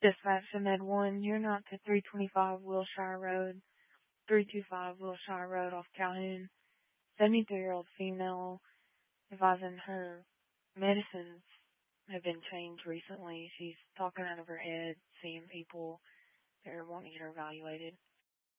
Dispatch to Med 1, you're not to 325 Wilshire Road, 325 Wilshire Road off Calhoun. 73-year-old female advising her medicines have been changed recently. She's talking out of her head, seeing people that are wanting to get her evaluated.